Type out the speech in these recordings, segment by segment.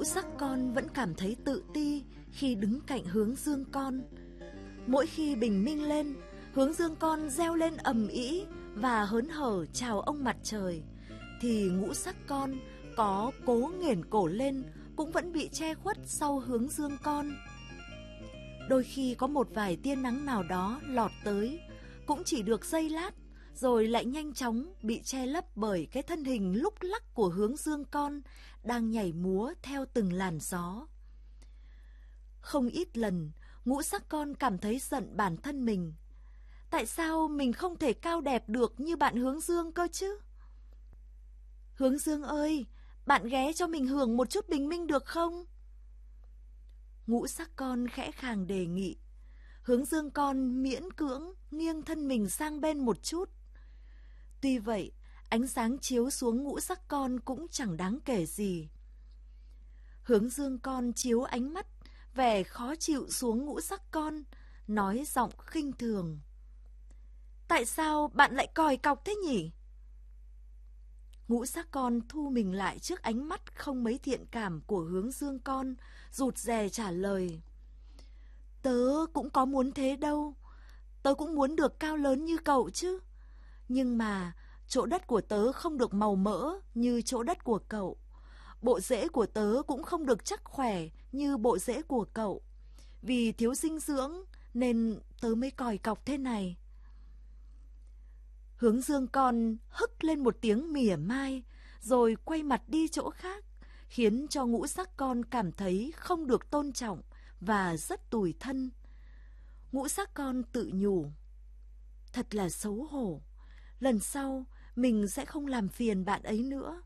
Ngũ sắc con vẫn cảm thấy tự ti khi đứng cạnh hướng dương con. Mỗi khi bình minh lên, hướng dương con reo lên ầm ĩ và hớn hở chào ông mặt trời, thì ngũ sắc con có cố nghển cổ lên cũng vẫn bị che khuất sau hướng dương con. Đôi khi có một vài tia nắng nào đó lọt tới, cũng chỉ được giây lát, rồi lại nhanh chóng bị che lấp bởi cái thân hình lúc lắc của hướng dương con đang nhảy múa theo từng làn gió. Không ít lần, ngũ sắc con cảm thấy giận bản thân mình. Tại sao mình không thể cao đẹp được như bạn hướng dương cơ chứ? Hướng dương ơi, bạn ghé cho mình hưởng một chút bình minh được không? Ngũ sắc con khẽ khàng đề nghị. Hướng dương con miễn cưỡng nghiêng thân mình sang bên một chút. Tuy vậy, ánh sáng chiếu xuống ngũ sắc con cũng chẳng đáng kể gì. Hướng dương con chiếu ánh mắt, vẻ khó chịu xuống ngũ sắc con, nói giọng khinh thường. Tại sao bạn lại còi cọc thế nhỉ? Ngũ sắc con thu mình lại trước ánh mắt không mấy thiện cảm của hướng dương con, rụt rè trả lời. Tớ cũng có muốn thế đâu, tớ cũng muốn được cao lớn như cậu chứ. Nhưng mà chỗ đất của tớ không được màu mỡ như chỗ đất của cậu. Bộ rễ của tớ cũng không được chắc khỏe như bộ rễ của cậu. Vì thiếu dinh dưỡng nên tớ mới còi cọc thế này. Hướng dương con hức lên một tiếng mỉa mai, rồi quay mặt đi chỗ khác, khiến cho ngũ sắc con cảm thấy không được tôn trọng và rất tủi thân. Ngũ sắc con tự nhủ. Thật là xấu hổ, lần sau mình sẽ không làm phiền bạn ấy nữa.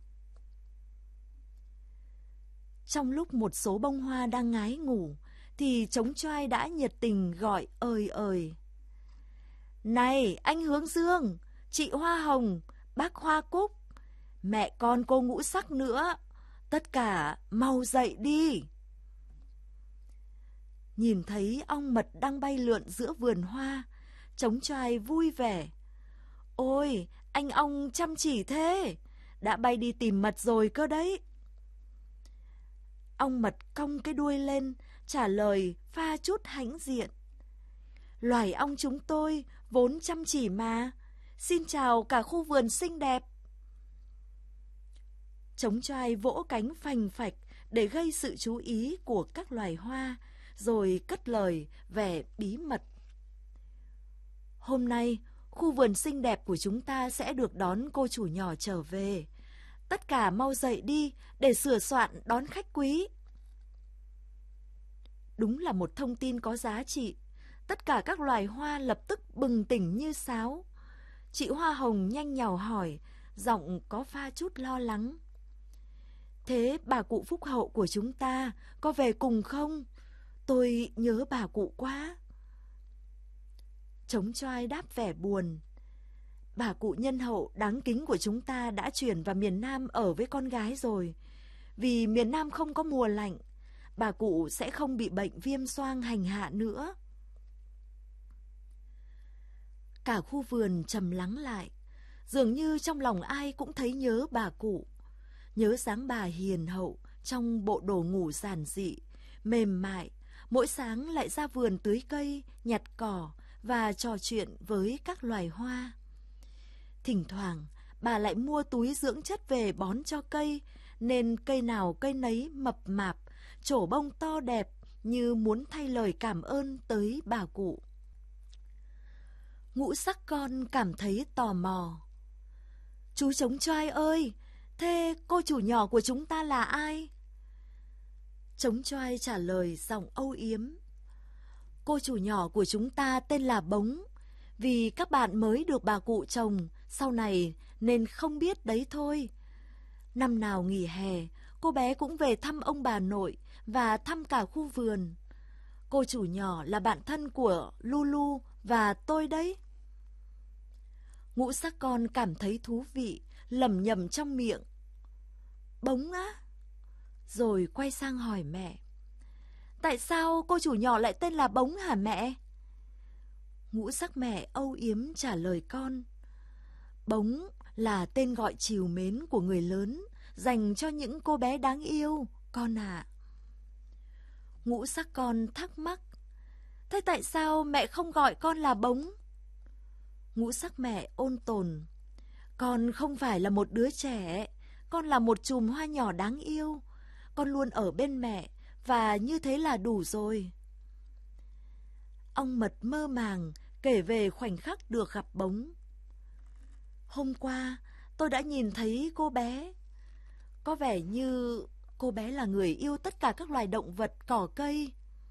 Trong lúc một số bông hoa đang ngái ngủ, thì trống choai đã nhiệt tình gọi ơi ơi. Này anh hướng dương, chị hoa hồng, bác hoa cúc, mẹ con cô ngũ sắc nữa, tất cả mau dậy đi. Nhìn thấy ong mật đang bay lượn giữa vườn hoa, trống choai vui vẻ. Ôi, anh ong chăm chỉ thế, đã bay đi tìm mật rồi cơ đấy. Ong mật cong cái đuôi lên, trả lời pha chút hãnh diện. Loài ong chúng tôi vốn chăm chỉ mà. Xin chào cả khu vườn xinh đẹp. Trống choai vỗ cánh phành phạch để gây sự chú ý của các loài hoa, rồi cất lời vẻ bí mật. Hôm nay, khu vườn xinh đẹp của chúng ta sẽ được đón cô chủ nhỏ trở về. Tất cả mau dậy đi để sửa soạn đón khách quý. Đúng là một thông tin có giá trị. Tất cả các loài hoa lập tức bừng tỉnh như sáo. Chị hoa hồng nhanh nhảu hỏi, giọng có pha chút lo lắng. Thế bà cụ phúc hậu của chúng ta có về cùng không? Tôi nhớ bà cụ quá. Trống choai đáp vẻ buồn. Bà cụ nhân hậu đáng kính của chúng ta đã chuyển vào miền Nam ở với con gái rồi. Vì miền Nam không có mùa lạnh, bà cụ sẽ không bị bệnh viêm xoang hành hạ nữa. Cả khu vườn trầm lắng lại, dường như trong lòng ai cũng thấy nhớ bà cụ. Nhớ dáng bà hiền hậu trong bộ đồ ngủ giản dị, mềm mại, mỗi sáng lại ra vườn tưới cây, nhặt cỏ và trò chuyện với các loài hoa. Thỉnh thoảng, bà lại mua túi dưỡng chất về bón cho cây, nên cây nào cây nấy mập mạp, trổ bông to đẹp như muốn thay lời cảm ơn tới bà cụ. Ngũ sắc con cảm thấy tò mò. Chú trống choai ơi, thế cô chủ nhỏ của chúng ta là ai? Trống choai trả lời giọng âu yếm. Cô chủ nhỏ của chúng ta tên là Bống. Vì các bạn mới được bà cụ chồng sau này nên không biết đấy thôi. Năm nào nghỉ hè, cô bé cũng về thăm ông bà nội và thăm cả khu vườn. Cô chủ nhỏ là bạn thân của Lulu và tôi đấy. Ngũ sắc con cảm thấy thú vị, lẩm nhẩm trong miệng. Bống á? Rồi quay sang hỏi mẹ. Tại sao cô chủ nhỏ lại tên là Bống hả mẹ? Ngũ sắc mẹ âu yếm trả lời con. Bống là tên gọi trìu mến của người lớn dành cho những cô bé đáng yêu, con ạ. Ngũ sắc con thắc mắc, thế tại sao mẹ không gọi con là Bống? Ngũ sắc mẹ ôn tồn, con không phải là một đứa trẻ, con là một chùm hoa nhỏ đáng yêu. Con luôn ở bên mẹ và như thế là đủ rồi. Ong mật mơ màng kể về khoảnh khắc được gặp Bống. Hôm qua tôi đã nhìn thấy cô bé. Có vẻ như cô bé là người yêu tất cả các loài động vật, cỏ cây.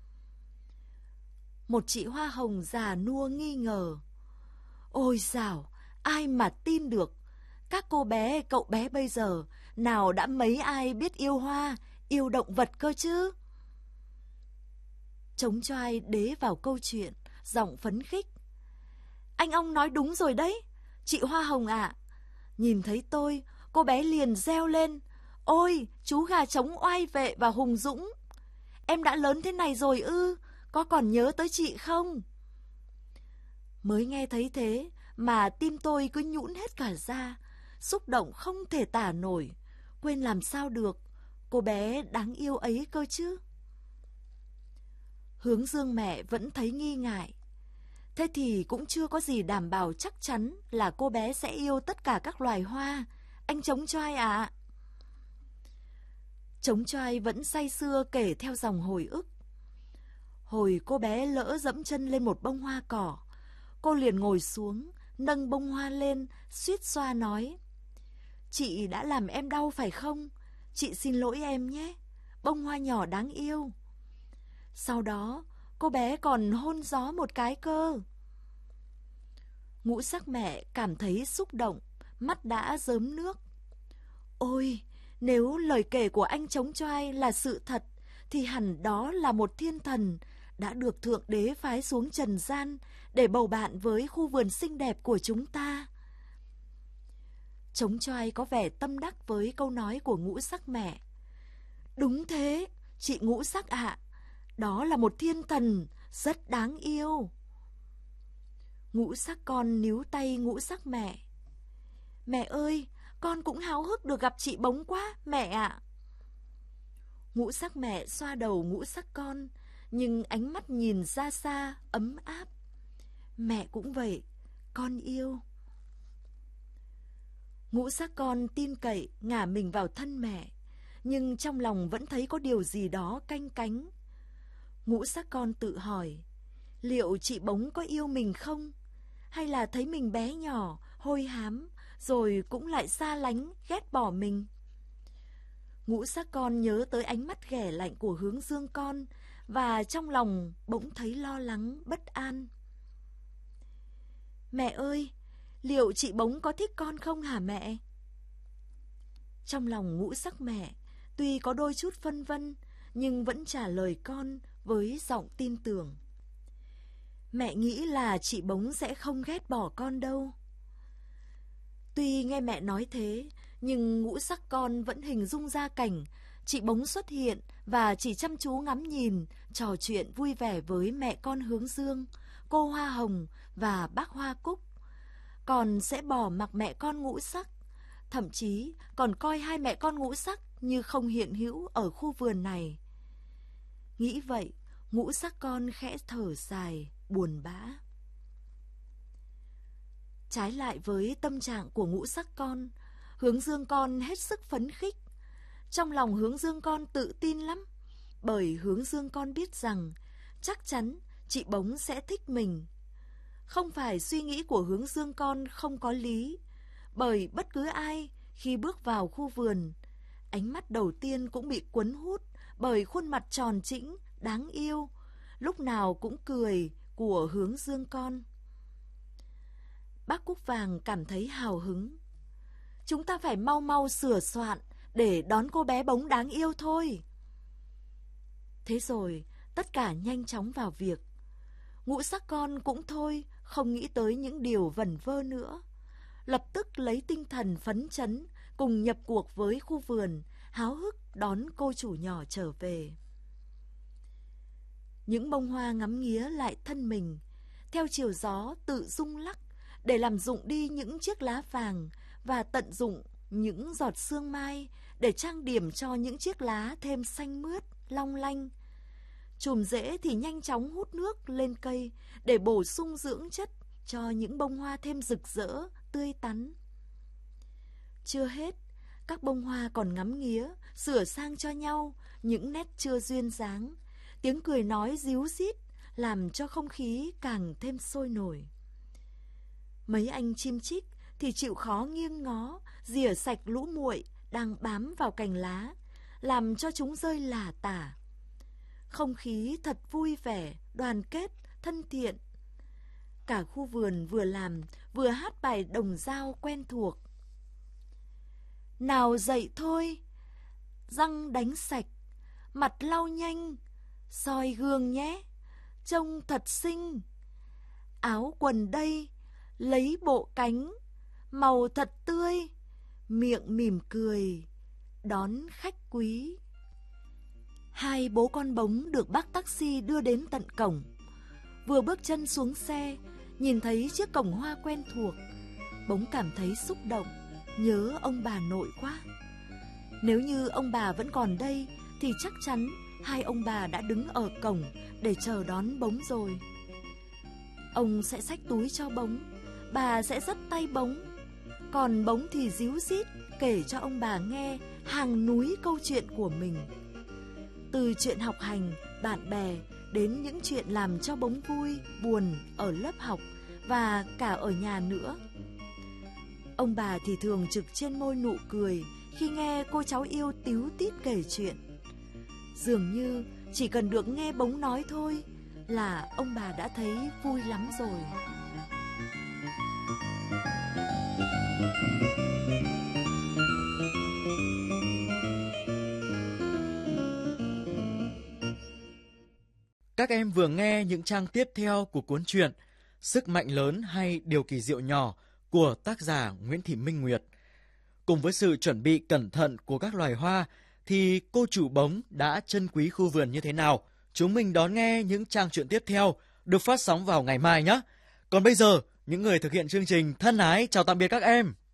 Một chị hoa hồng già nua nghi ngờ. Ôi dào, ai mà tin được. Các cô bé, cậu bé bây giờ, nào đã mấy ai biết yêu hoa, yêu động vật cơ chứ? Trống choai đế vào câu chuyện, giọng phấn khích. Anh ong nói đúng rồi đấy, chị hoa hồng ạ. Nhìn thấy tôi, cô bé liền reo lên. Ôi, chú gà trống oai vệ và hùng dũng. Em đã lớn thế này rồi ư, có còn nhớ tới chị không? Mới nghe thấy thế mà tim tôi cứ nhũn hết cả da, xúc động không thể tả nổi, quên làm sao được, cô bé đáng yêu ấy cơ chứ. Hướng Dương mẹ vẫn thấy nghi ngại. Thế thì cũng chưa có gì đảm bảo chắc chắn là cô bé sẽ yêu tất cả các loài hoa, anh Trống choai ạ. Trống choai vẫn say sưa kể theo dòng hồi ức. Hồi cô bé lỡ dẫm chân lên một bông hoa cỏ, cô liền ngồi xuống, nâng bông hoa lên, suýt xoa nói. Chị đã làm em đau phải không? Chị xin lỗi em nhé, bông hoa nhỏ đáng yêu. Sau đó, cô bé còn hôn gió một cái cơ. Ngũ sắc mẹ cảm thấy xúc động, mắt đã rớm nước. Ôi, nếu lời kể của anh Trống choai là sự thật, thì hẳn đó là một thiên thần đã được Thượng Đế phái xuống trần gian để bầu bạn với khu vườn xinh đẹp của chúng ta. Trống choai có vẻ tâm đắc với câu nói của ngũ sắc mẹ. Đúng thế, chị ngũ sắc ạ, đó là một thiên thần rất đáng yêu. Ngũ sắc con níu tay ngũ sắc mẹ. Mẹ ơi, con cũng háo hức được gặp chị Bống quá, mẹ ạ. Ngũ sắc mẹ xoa đầu ngũ sắc con, nhưng ánh mắt nhìn ra xa, ấm áp. Mẹ cũng vậy, con yêu. Ngũ sắc con tin cậy ngả mình vào thân mẹ, nhưng trong lòng vẫn thấy có điều gì đó canh cánh. Ngũ sắc con tự hỏi, liệu chị Bống có yêu mình không? Hay là thấy mình bé nhỏ, hôi hám, rồi cũng lại xa lánh, ghét bỏ mình? Ngũ sắc con nhớ tới ánh mắt ghẻ lạnh của Hướng Dương con, và trong lòng bỗng thấy lo lắng, bất an. Mẹ ơi, liệu chị Bống có thích con không hả mẹ? Trong lòng ngũ sắc mẹ, tuy có đôi chút phân vân, nhưng vẫn trả lời con với giọng tin tưởng. Mẹ nghĩ là chị Bống sẽ không ghét bỏ con đâu. Tuy nghe mẹ nói thế, nhưng ngũ sắc con vẫn hình dung ra cảnh chị Bống xuất hiện và chỉ chăm chú ngắm nhìn, trò chuyện vui vẻ với mẹ con Hướng Dương, cô Hoa Hồng và bác Hoa Cúc. Còn sẽ bỏ mặc mẹ con ngũ sắc, thậm chí còn coi hai mẹ con ngũ sắc như không hiện hữu ở khu vườn này. Nghĩ vậy, ngũ sắc con khẽ thở dài, buồn bã. Trái lại với tâm trạng của ngũ sắc con, Hướng Dương con hết sức phấn khích. Trong lòng Hướng Dương con tự tin lắm, bởi Hướng Dương con biết rằng chắc chắn chị Bống sẽ thích mình. Không phải suy nghĩ của Hướng Dương con không có lý, bởi bất cứ ai khi bước vào khu vườn, ánh mắt đầu tiên cũng bị cuốn hút bởi khuôn mặt tròn trĩnh, đáng yêu, lúc nào cũng cười của Hướng Dương con. Bác Cúc Vàng cảm thấy hào hứng. Chúng ta phải mau mau sửa soạn để đón cô bé Bống đáng yêu thôi. Thế rồi, tất cả nhanh chóng vào việc. Ngũ sắc con cũng thôi, không nghĩ tới những điều vẩn vơ nữa. Lập tức lấy tinh thần phấn chấn, cùng nhập cuộc với khu vườn, háo hức đón cô chủ nhỏ trở về. Những bông hoa ngắm nghía lại thân mình, theo chiều gió tự rung lắc, để làm rụng đi những chiếc lá vàng và tận dụng những giọt sương mai để trang điểm cho những chiếc lá thêm xanh mướt, long lanh. Chùm rễ thì nhanh chóng hút nước lên cây để bổ sung dưỡng chất cho những bông hoa thêm rực rỡ, tươi tắn. Chưa hết, các bông hoa còn ngắm nghía, sửa sang cho nhau những nét chưa duyên dáng. Tiếng cười nói ríu rít làm cho không khí càng thêm sôi nổi. Mấy anh chim chích thì chịu khó nghiêng ngó, rỉa sạch lũ muội đang bám vào cành lá, làm cho chúng rơi lả tả. Không khí thật vui vẻ, đoàn kết, thân thiện. Cả khu vườn vừa làm, vừa hát bài đồng dao quen thuộc. Nào dậy thôi, răng đánh sạch, mặt lau nhanh, soi gương nhé, trông thật xinh. Áo quần đây, lấy bộ cánh, màu thật tươi, miệng mỉm cười, đón khách quý. Hai bố con Bống được bác taxi đưa đến tận cổng. Vừa bước chân xuống xe, nhìn thấy chiếc cổng hoa quen thuộc, Bống cảm thấy xúc động, nhớ ông bà nội quá. Nếu như ông bà vẫn còn đây thì chắc chắn hai ông bà đã đứng ở cổng để chờ đón Bống rồi. Ông sẽ xách túi cho Bống, bà sẽ dắt tay Bống, còn Bống thì ríu rít kể cho ông bà nghe hàng núi câu chuyện của mình. Từ chuyện học hành, bạn bè đến những chuyện làm cho Bống vui, buồn ở lớp học và cả ở nhà nữa. Ông bà thì thường trực trên môi nụ cười khi nghe cô cháu yêu tíu tít kể chuyện. Dường như chỉ cần được nghe Bống nói thôi là ông bà đã thấy vui lắm rồi. Các em vừa nghe những trang tiếp theo của cuốn truyện Sức mạnh lớn hay điều kỳ diệu nhỏ của tác giả Nguyễn Thị Minh Nguyệt. Cùng với sự chuẩn bị cẩn thận của các loài hoa thì cô chủ Bống đã trân quý khu vườn như thế nào? Chúng mình đón nghe những trang truyện tiếp theo được phát sóng vào ngày mai nhé. Còn bây giờ, những người thực hiện chương trình thân ái chào tạm biệt các em.